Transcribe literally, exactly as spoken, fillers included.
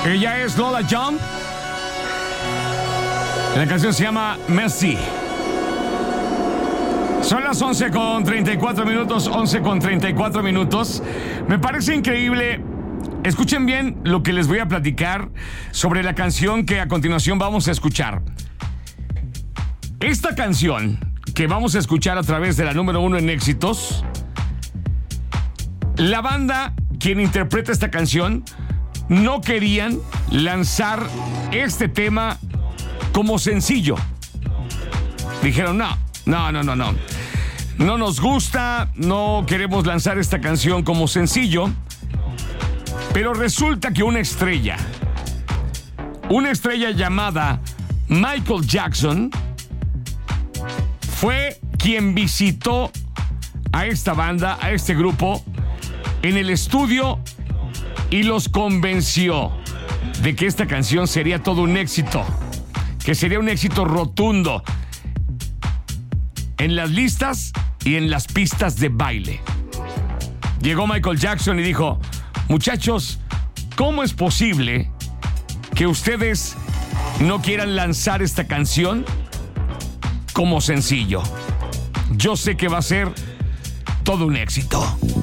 Ella es Lola Young. La canción se llama Messi. Son las once con treinta y cuatro minutos, once con treinta y cuatro minutos. Me parece increíble. Escuchen bien lo que les voy a platicar sobre la canción que a continuación vamos a escuchar. Esta canción que vamos a escuchar a través de la número uno en éxitos, la banda quien interpreta esta canción no querían lanzar este tema como sencillo. Dijeron, no, no, no, no, no. No nos gusta, no queremos lanzar esta canción como sencillo. Pero resulta que una estrella, una estrella llamada Michael Jackson, fue quien visitó a esta banda, a este grupo, en el estudio y los convenció de que esta canción sería todo un éxito, que sería un éxito rotundo en las listas y en las pistas de baile. Llegó Michael Jackson y dijo, muchachos, ¿cómo es posible que ustedes no quieran lanzar esta canción como sencillo? Yo sé que va a ser todo un éxito.